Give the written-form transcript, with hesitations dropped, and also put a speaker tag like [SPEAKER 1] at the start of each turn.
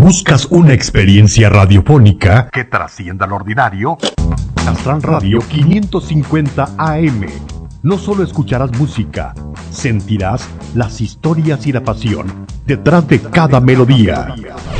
[SPEAKER 1] ¿Buscas una experiencia radiofónica que trascienda lo ordinario? Astral Radio 550 AM. No solo escucharás música, sentirás las historias y la pasión detrás de cada melodía.